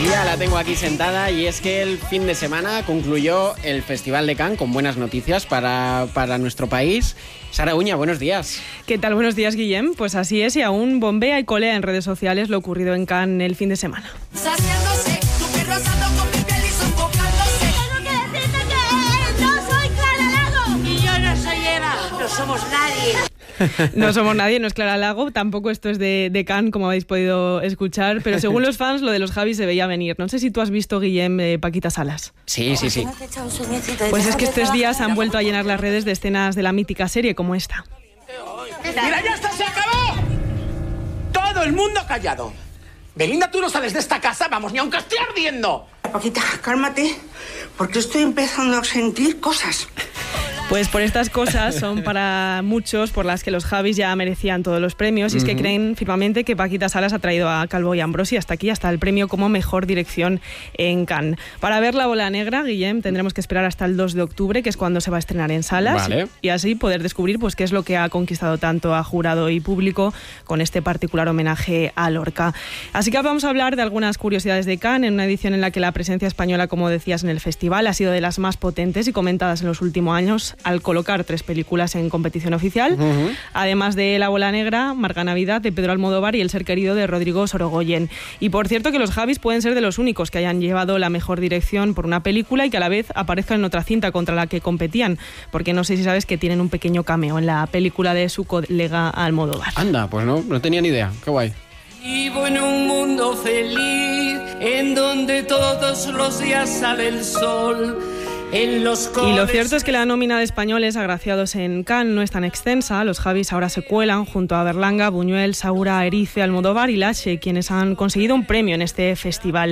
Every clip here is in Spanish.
Ya la tengo aquí sentada y es que el fin de semana concluyó el Festival de Cannes con buenas noticias para nuestro país. Sara Uña, buenos días. ¿Qué tal? Buenos días, Guillem. Pues así es, y aún bombea y colea en redes sociales lo ocurrido en Cannes el fin de semana. Saciándose, tu perro asando con mi piel y sofocándose. Tengo que decirte que no soy Clara Lago. Y yo no soy Eva, no somos nadie. No somos nadie, no es Clara Lago, tampoco esto es de Cannes, como habéis podido escuchar, pero según los fans, lo de los Javis se veía venir. No sé si tú has visto, Guillem, Paquita Salas. Sí. Pues es que estos días han vuelto a llenar las redes de escenas de la mítica serie como esta. ¡Mira, ya está, se acabó! Todo el mundo callado. Belinda, tú no sales de esta casa, vamos, ni aunque esté ardiendo. Paquita, cálmate, porque estoy empezando a sentir cosas. Pues por estas cosas son para muchos por las que los Javis ya merecían todos los premios, y es que creen firmemente que Paquita Salas ha traído a Calvo y Ambrosi hasta aquí, hasta el premio como mejor dirección en Cannes. Para ver La Bola Negra, Guillem, tendremos que esperar hasta el 2 de octubre, que es cuando se va a estrenar en salas, vale. Y así poder descubrir pues qué es lo que ha conquistado tanto a jurado y público con este particular homenaje a Lorca. Así que vamos a hablar de algunas curiosidades de Cannes, en una edición en la que la presencia española, como decías, en el festival ha sido de las más potentes y comentadas en los últimos años, al colocar 3 películas en competición oficial, además de La Bola Negra, Marga Navidad de Pedro Almodóvar y El ser querido de Rodrigo Sorogoyen. Y por cierto que los Javis pueden ser de los únicos que hayan llevado la mejor dirección por una película y que a la vez aparezcan en otra cinta contra la que competían, porque no sé si sabes que tienen un pequeño cameo en la película de su colega Almodóvar. Anda, pues no tenía ni idea, qué guay. Vivo en un mundo feliz, en donde todos los días sale el sol. Y lo cierto es que la nómina de españoles agraciados en Cannes no es tan extensa. Los Javis ahora se cuelan junto a Berlanga, Buñuel, Saura, Erice, Almodóvar y Lache, quienes han conseguido un premio en este festival.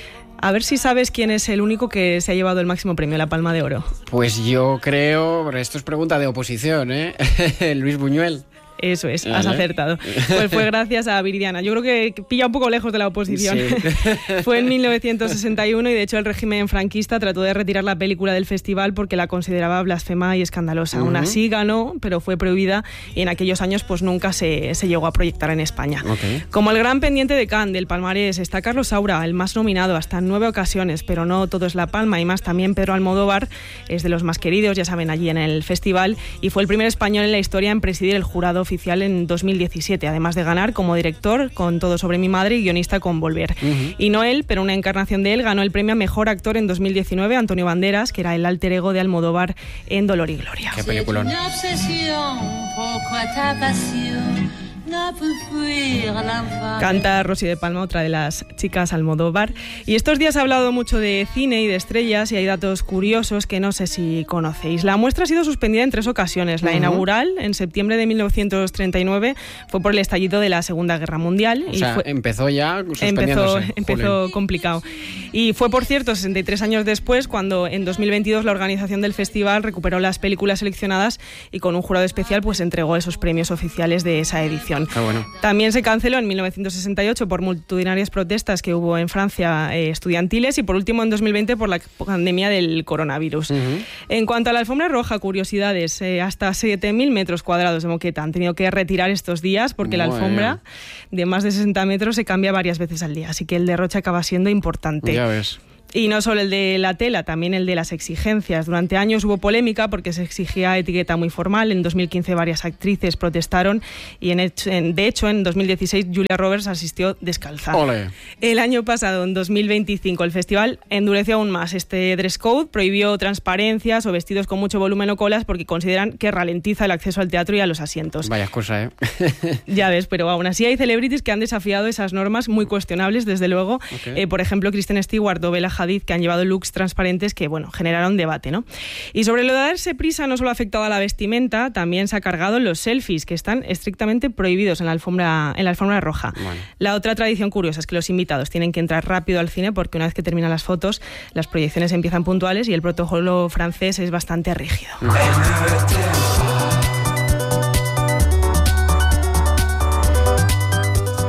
A ver si sabes quién es el único que se ha llevado el máximo premio, la Palma de Oro. Pues yo creo, esto es pregunta de oposición, Luis Buñuel. Eso es, has acertado. Pues fue gracias a Viridiana. Yo creo que pilla un poco lejos de la oposición. Sí. Fue en 1961 y de hecho el régimen franquista trató de retirar la película del festival porque la consideraba blasfema y escandalosa. Aún así ganó, pero fue prohibida y en aquellos años pues nunca se llegó a proyectar en España. Como el gran pendiente de Cannes del palmarés está Carlos Saura, el más nominado hasta en 9 ocasiones, pero no todo es la palma y más. También Pedro Almodóvar es de los más queridos, ya saben, allí en el festival, y fue el primer español en la historia en presidir el jurado oficial en 2017, además de ganar como director con Todo sobre mi madre y guionista con Volver. Y no él, pero una encarnación de él, ganó el premio a Mejor Actor en 2019, Antonio Banderas, que era el alter ego de Almodóvar en Dolor y Gloria. Qué peliculón. Canta Rosy de Palma, otra de las chicas Almodóvar. Y estos días ha hablado mucho de cine y de estrellas y hay datos curiosos que no sé si conocéis. La muestra ha sido suspendida en 3 ocasiones. La inaugural, en septiembre de 1939, fue por el estallido de la Segunda Guerra Mundial. O sea, empezó ya suspendiéndose. Empezó complicado. Y fue, por cierto, 63 años después, cuando en 2022 la organización del festival recuperó las películas seleccionadas y con un jurado especial pues entregó esos premios oficiales de esa edición. Bueno. También se canceló en 1968 por multitudinarias protestas que hubo en Francia estudiantiles y por último en 2020 por la pandemia del coronavirus. En cuanto a la alfombra roja, curiosidades, hasta 7.000 metros cuadrados de moqueta han tenido que retirar estos días porque la alfombra de más de 60 metros se cambia varias veces al día, así que el derroche acaba siendo importante. Ya ves. Y no solo el de la tela, también el de las exigencias. Durante años hubo polémica porque se exigía etiqueta muy formal. En 2015 varias actrices protestaron y de hecho en 2016 Julia Roberts asistió descalza. ¡Ole! El año pasado, en 2025, el festival endureció aún más este dress code, prohibió transparencias o vestidos con mucho volumen o colas porque consideran que ralentiza el acceso al teatro y a los asientos. Vaya cosa, Ya ves, pero aún así hay celebrities que han desafiado esas normas muy cuestionables, desde luego. Por ejemplo, Kristen Stewart o Bella Hadid, que han llevado looks transparentes que, generaron debate, ¿no? Y sobre lo de darse prisa, no solo ha afectado a la vestimenta, también se ha cargado los selfies, que están estrictamente prohibidos en la alfombra roja. Bueno. La otra tradición curiosa es que los invitados tienen que entrar rápido al cine porque una vez que terminan las fotos, las proyecciones empiezan puntuales y el protocolo francés es bastante rígido.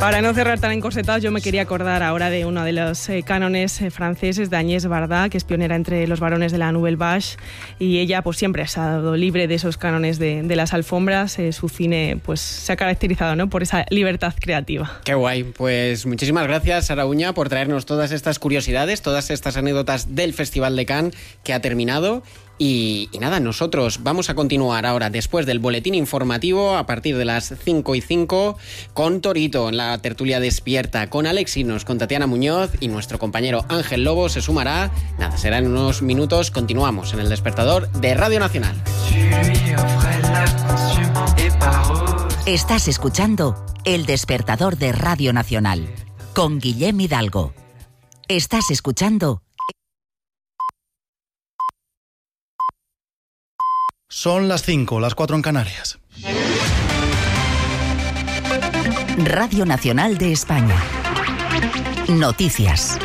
Para no cerrar tan encorsetados, yo me quería acordar ahora de uno de los cánones franceses, de Agnès Varda, que es pionera entre los varones de la Nouvelle Vague, y ella pues siempre ha estado libre de esos cánones de las alfombras. Su cine pues se ha caracterizado, ¿no?, por esa libertad creativa. Qué guay. Pues muchísimas gracias, Sara Uña, por traernos todas estas curiosidades, todas estas anécdotas del Festival de Cannes que ha terminado. Y nada, nosotros vamos a continuar ahora después del boletín informativo a partir de las 5:05 con Torito en la tertulia despierta, con Alexinos, con Tatiana Muñoz, y nuestro compañero Ángel Lobo se sumará. Nada, será en unos minutos. Continuamos en El Despertador de Radio Nacional. Estás escuchando El Despertador de Radio Nacional con Guillem Hidalgo. Estás escuchando. Son las 5, las 4 en Canarias. Radio Nacional de España. Noticias.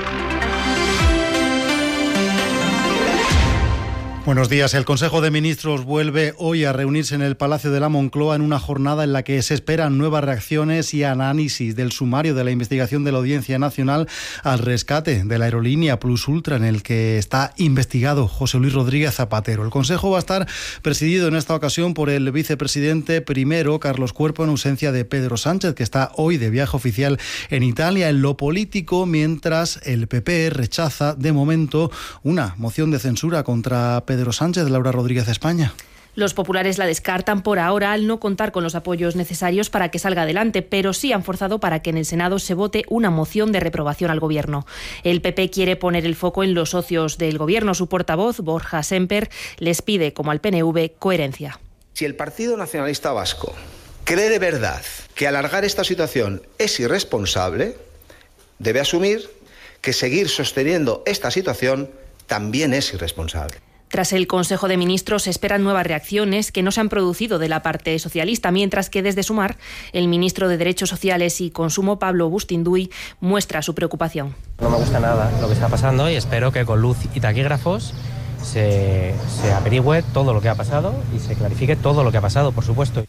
Buenos días. El Consejo de Ministros vuelve hoy a reunirse en el Palacio de la Moncloa en una jornada en la que se esperan nuevas reacciones y análisis del sumario de la investigación de la Audiencia Nacional al rescate de la aerolínea Plus Ultra, en el que está investigado José Luis Rodríguez Zapatero. El Consejo va a estar presidido en esta ocasión por el vicepresidente primero, Carlos Cuerpo, en ausencia de Pedro Sánchez, que está hoy de viaje oficial en Italia. En lo político, mientras el PP rechaza de momento una moción de censura contra Pedro Sánchez, Laura Rodríguez, España. Los populares la descartan por ahora al no contar con los apoyos necesarios para que salga adelante, pero sí han forzado para que en el Senado se vote una moción de reprobación al Gobierno. El PP quiere poner el foco en los socios del Gobierno. Su portavoz, Borja Semper, les pide, como al PNV, coherencia. Si el Partido Nacionalista Vasco cree de verdad que alargar esta situación es irresponsable, debe asumir que seguir sosteniendo esta situación también es irresponsable. Tras el Consejo de Ministros se esperan nuevas reacciones que no se han producido de la parte socialista, mientras que desde Sumar, el ministro de Derechos Sociales y Consumo, Pablo Bustinduy, muestra su preocupación. No me gusta nada lo que está pasando y espero que con luz y taquígrafos se averigüe todo lo que ha pasado y se clarifique todo lo que ha pasado, por supuesto.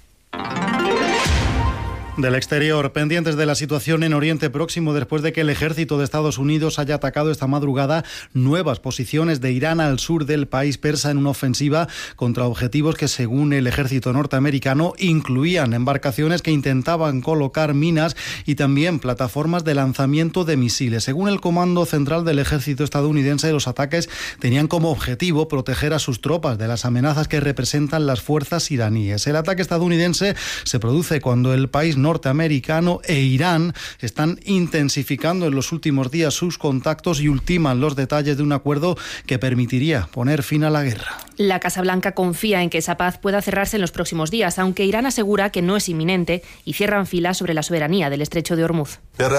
Del exterior, pendientes de la situación en Oriente Próximo después de que el ejército de Estados Unidos haya atacado esta madrugada nuevas posiciones de Irán al sur del país persa en una ofensiva contra objetivos que, según el ejército norteamericano, incluían embarcaciones que intentaban colocar minas y también plataformas de lanzamiento de misiles. Según el Comando Central del Ejército estadounidense, los ataques tenían como objetivo proteger a sus tropas de las amenazas que representan las fuerzas iraníes. El ataque estadounidense se produce cuando el país norteamericano e Irán están intensificando en los últimos días sus contactos y ultiman los detalles de un acuerdo que permitiría poner fin a la guerra. La Casa Blanca confía en que esa paz pueda cerrarse en los próximos días, aunque Irán asegura que no es inminente y cierran filas sobre la soberanía del estrecho de Hormuz.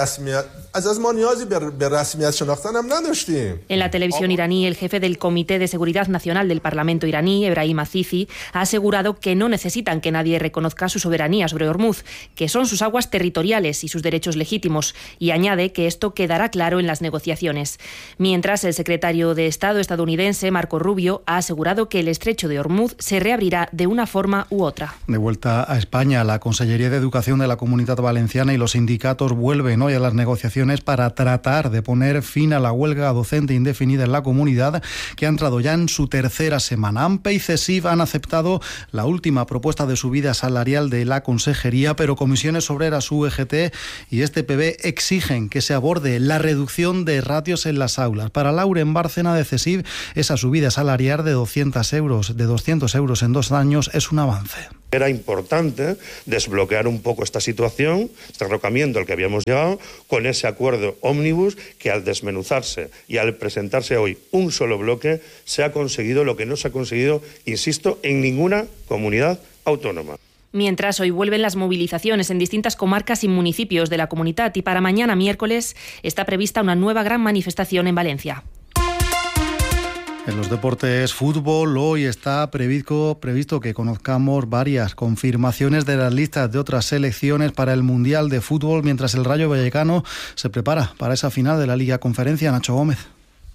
En la televisión iraní, el jefe del Comité de Seguridad Nacional del Parlamento iraní, Ebrahim Azizi, ha asegurado que no necesitan que nadie reconozca su soberanía sobre Hormuz, que son sus aguas territoriales y sus derechos legítimos, y añade que esto quedará claro en las negociaciones. Mientras, el secretario de Estado estadounidense, Marco Rubio, ha asegurado que el estrecho de Hormuz se reabrirá de una forma u otra. De vuelta a España, la Consellería de Educación de la Comunidad Valenciana y los sindicatos vuelven hoy a las negociaciones para tratar de poner fin a la huelga docente indefinida en la comunidad, que ha entrado ya en su tercera semana. AMPE y CESIF han aceptado la última propuesta de subida salarial de la Consejería, pero Comisiones Obreras, UGT y PB exigen que se aborde la reducción de ratios en las aulas. Para Lauren Bárcena, de CESIF, esa subida salarial de 200 euros en 2 años es un avance. Era importante desbloquear un poco esta situación, este derrocamiento al que habíamos llegado, con ese acuerdo ómnibus que, al desmenuzarse y al presentarse hoy un solo bloque, se ha conseguido lo que no se ha conseguido, insisto, en ninguna comunidad autónoma. Mientras, hoy vuelven las movilizaciones en distintas comarcas y municipios de la comunidad, y para mañana miércoles está prevista una nueva gran manifestación en Valencia. En los deportes, fútbol, hoy está previsto que conozcamos varias confirmaciones de las listas de otras selecciones para el Mundial de Fútbol, mientras el Rayo Vallecano se prepara para esa final de la Liga Conferencia. Nacho Gómez.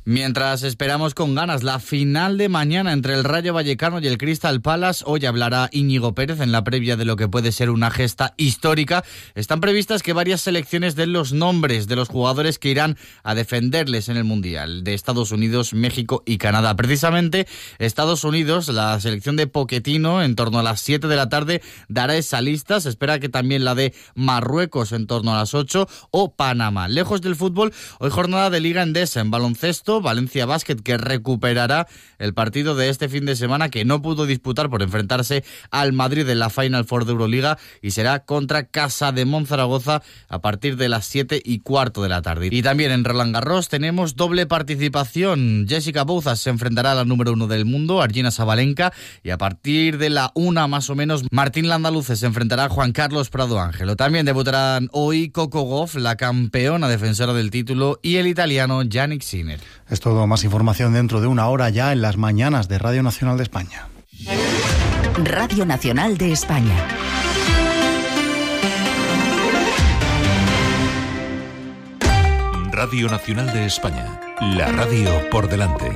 Mientras esperamos con ganas la final de mañana entre el Rayo Vallecano y el Crystal Palace, hoy hablará Íñigo Pérez en la previa de lo que puede ser una gesta histórica. Están previstas que varias selecciones den los nombres de los jugadores que irán a defenderles en el Mundial de Estados Unidos, México y Canadá. Precisamente Estados Unidos, la selección de Pochettino, en torno a las 7 de la tarde dará esa lista. Se espera que también la de Marruecos en torno a las 8 o Panamá. Lejos del fútbol, hoy jornada de Liga Endesa en baloncesto. Valencia Basket, que recuperará el partido de este fin de semana que no pudo disputar por enfrentarse al Madrid en la Final Four de Euroliga, y será contra Casademont Zaragoza a partir de las 7:15 de la tarde. Y también en Roland Garros tenemos doble participación. Jessica Bouzas se enfrentará a la número 1 del mundo, Argina Sabalenka, y a partir de la 1 más o menos, Martín Landaluce se enfrentará a Juan Carlos Prado Ángelo. También debutarán hoy Coco Gauff, la campeona defensora del título, y el italiano Yannick Sinner. Es todo, más información dentro de una hora ya en las mañanas de Radio Nacional de España. Radio Nacional de España. Radio Nacional de España, la radio por delante.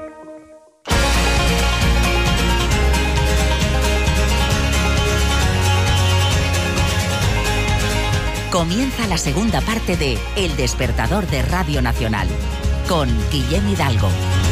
Comienza la segunda parte de El Despertador de Radio Nacional, con Guillem Hidalgo.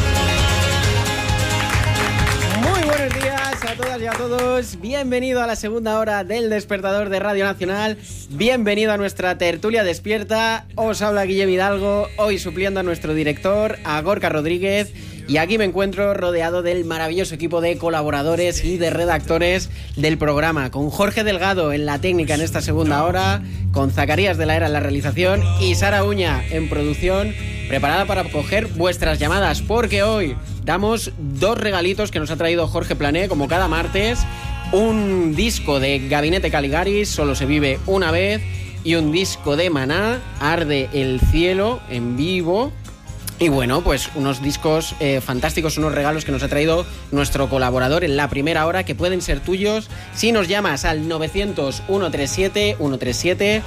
Muy buenos días a todas y a todos. Bienvenido a la segunda hora del Despertador de Radio Nacional. Bienvenido a nuestra tertulia despierta. Os habla Guillem Hidalgo, hoy supliendo a nuestro director, a Gorka Rodríguez. Y aquí me encuentro rodeado del maravilloso equipo de colaboradores y de redactores del programa, con Jorge Delgado en la técnica en esta segunda hora, con Zacarías de la Era en la realización y Sara Uña en producción, preparada para coger vuestras llamadas, porque hoy damos dos regalitos que nos ha traído Jorge Plané, como cada martes: un disco de Gabinete Caligaris, Solo se vive una vez, y un disco de Maná, Arde el cielo, en vivo. Y bueno, pues unos discos fantásticos, unos regalos que nos ha traído nuestro colaborador en la primera hora, que pueden ser tuyos si nos llamas al 900-137-137,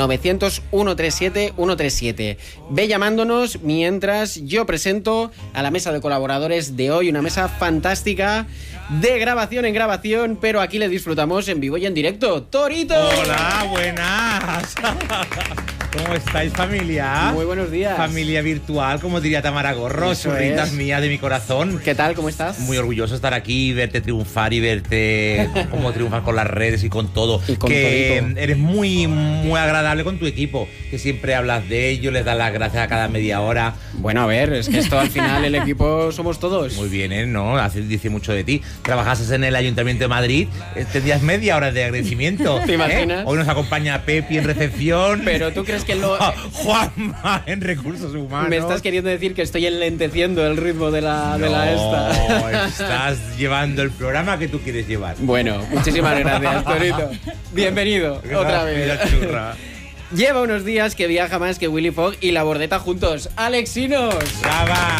900-137-137. Ve llamándonos mientras yo presento a la mesa de colaboradores de hoy, una mesa fantástica de grabación en grabación, pero aquí le disfrutamos en vivo y en directo. ¡Torito! ¡Hola, buenas! ¿Cómo estáis, familia? Muy buenos días. Familia virtual, como diría Tamara Gorro, churritas mías de mi corazón. ¿Qué tal? ¿Cómo estás? Muy orgulloso de estar aquí, verte triunfar y verte cómo triunfas con las redes y con todo. Y con que todito. Eres muy, muy agradable con tu equipo, que siempre hablas de ellos, les das las gracias a cada media hora. Bueno, a ver, es que esto al final el equipo somos todos. Muy bien, ¿eh? ¿No? Dice mucho de ti. Trabajases en el Ayuntamiento de Madrid, tendrías media hora de agradecimiento. ¿Te imaginas? Hoy nos acompaña Pepi en recepción. Pero tú crees que lo... Juanma en recursos humanos. Me estás queriendo decir que estoy enlenteciendo el ritmo de la esta. Estás llevando el programa que tú quieres llevar. Bueno, muchísimas gracias, Torito. Bienvenido otra vez. Lleva unos días que viaja más que Willy Fogg y la Bordeta juntos. ¡Alexinos! ¡Brava!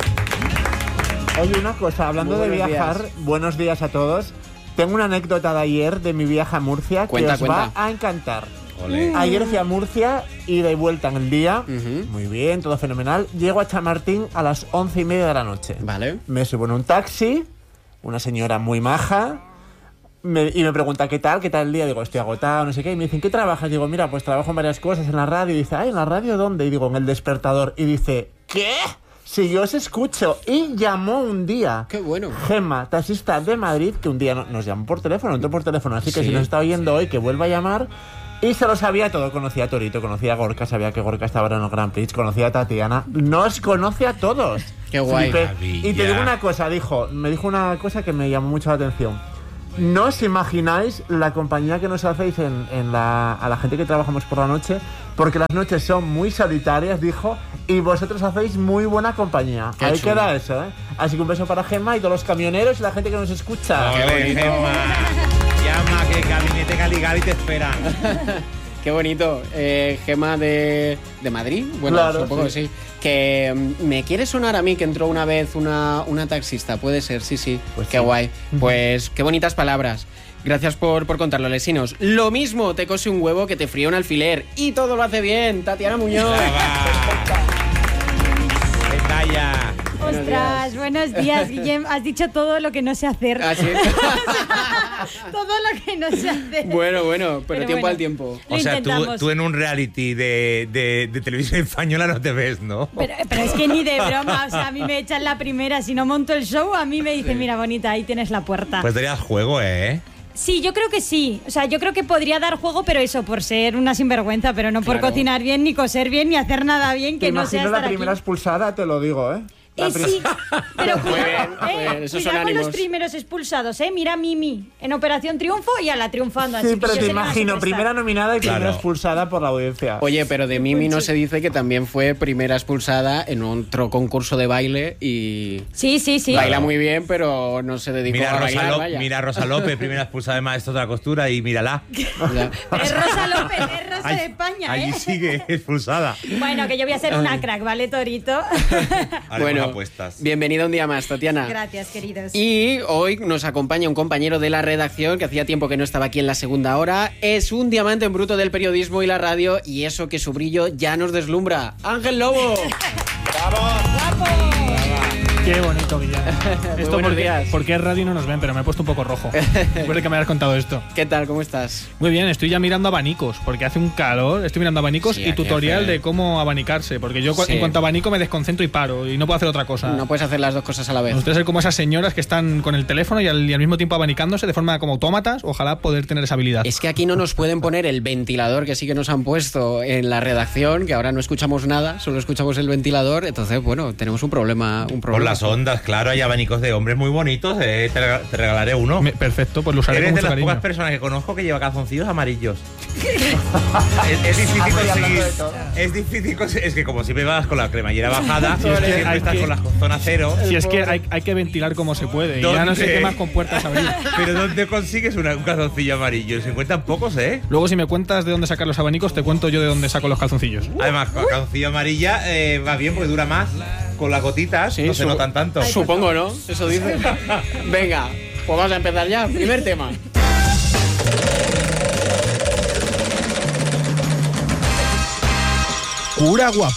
Oye, una cosa, hablando de viajar, buenos días a todos. Tengo una anécdota de ayer de mi viaje a Murcia que os va a encantar. Olé. Ayer fui a Murcia, ida y vuelta en el día, muy bien, todo fenomenal. Llego a Chamartín a las 11:30 de la noche. Vale. Me subo en un taxi, una señora muy maja, y me pregunta ¿qué tal el día? Digo, estoy agotado, no sé qué. Y me dicen, ¿qué trabajas? Digo, mira, pues trabajo en varias cosas en la radio. Y dice, ¿en la radio dónde? Y digo, en El Despertador. Y dice, ¿qué? Si yo os escucho. Y llamó un día. ¡Qué bueno! Gemma, taxista de Madrid, que un día nos llamó por teléfono, entró por teléfono. Así que si nos está oyendo hoy, que vuelva a llamar. Y se lo sabía todo, conocía a Torito, conocía a Gorka, sabía que Gorka estaba en el Grand Prix, conocía a Tatiana, nos conoce a todos. ¡Qué guay! Y te digo una cosa, me dijo una cosa que me llamó mucho la atención. No os imagináis la compañía que nos hacéis a la gente que trabajamos por la noche, porque las noches son muy solitarias, dijo, y vosotros hacéis muy buena compañía. Qué Ahí chulo. queda eso, ¿eh? Así que un beso para Gemma y todos los camioneros y la gente que nos escucha. ¡Qué bonito! Gemma. Llama, que Gabinete Caligari te espera. Qué bonito. Gema de Madrid. Bueno, claro, supongo que sí. Que me quiere sonar a mí que entró una vez una taxista. Puede ser, sí. Pues qué sí. guay. Pues qué bonitas palabras. Gracias por contarlo, Lesinos. Lo mismo te cose un huevo que te fría un alfiler. Y todo lo hace bien, Tatiana Muñoz. ¡Detalla! Buenos días, Guillem. Has dicho todo lo que no sé hacer. ¿Ah, sí? Todo lo que no sé hacer. Bueno, pero tiempo al tiempo. O sea, tú en un reality de televisión española no te ves, ¿no? Pero es que ni de broma, o sea, a mí me echan la primera, si no monto el show, a mí me dicen, mira, bonita, ahí tienes la puerta. Pues darías juego, ¿eh? Sí, yo creo que sí. O sea, yo creo que podría dar juego, pero eso, por ser una sinvergüenza, pero no por cocinar bien, ni coser bien, ni hacer nada bien, que no sea estar la primera aquí. expulsada, te lo digo, ¿eh? Sí, pero cuidado, esos cuidado son con los ánimos. primeros expulsados, Mira a Mimi, en Operación Triunfo y a la triunfando. Sí, así pero que yo te sería una imagino, superstar. primera nominada y primera Claro. expulsada por la audiencia. Oye, pero de Mimi no se dice que también fue primera expulsada en otro concurso de baile y... Sí. Baila muy bien, pero no se dedicó a bailar, vaya. Mira a Rosa López, primera expulsada de Maestros de la Costura y mírala. Ya. Es Rosa López, es Rosa de España, Allí ¿eh? sigue expulsada. Bueno, que yo voy a ser una crack, ¿vale, Torito? Haremos Bueno, apuestas. bienvenida un día más, Tatiana. Gracias, queridos. Y hoy nos acompaña un compañero de la redacción que hacía tiempo que no estaba aquí en la segunda hora. Es un diamante en bruto del periodismo y la radio, y eso que su brillo ya nos deslumbra. ¡Ángel Lobo! Qué bonito, Guillermo. Esto buenos días. porque es radio y no nos ven, pero me he puesto un poco rojo después de que me hayas contado esto. ¿Qué tal? ¿Cómo estás? Muy bien, estoy ya mirando abanicos, porque hace un calor. Estoy mirando abanicos Sí, y aquí tutorial hace- de cómo abanicarse, porque yo Sí. en cuanto a abanico me desconcentro y paro, y no puedo hacer otra cosa. No puedes hacer las dos cosas a la vez. Me gustaría ser como esas señoras que están con el teléfono y al mismo tiempo abanicándose de forma como autómatas. Ojalá poder tener esa habilidad. Es que aquí no nos pueden poner el ventilador que sí que nos han puesto en la redacción, que ahora no escuchamos nada, solo escuchamos el ventilador. Entonces, bueno, tenemos un problema. Por las ondas, claro, hay abanicos de hombres muy bonitos. Te regalaré uno. Perfecto, pues lo usaré Eres con de mucho las cariño. pocas personas que conozco que lleva calzoncillos amarillos. es difícil conseguir. Es difícil conseguir. Es que como siempre vas con la cremallera bajada, Sí, es que siempre hay estás que- con la zona cero. Si es que hay que ventilar como se puede, y ya no sé ¿Dónde? qué más con puertas abrir. Pero ¿dónde consigues un calzoncillo amarillo? Se encuentran pocos, ¿eh? Luego, si me cuentas de dónde sacar los abanicos, te cuento yo de dónde saco los calzoncillos. Además, con calzoncillo amarilla va bien porque dura más. Con las gotitas no se notan tanto. Supongo, ¿no? Eso dice. Venga, pues vamos a empezar ya. Primer tema. Cura guapo.